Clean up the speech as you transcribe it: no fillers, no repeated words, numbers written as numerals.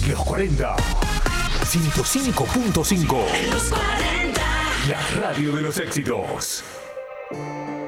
Los 40. 105.5. Los 40. La radio de los éxitos.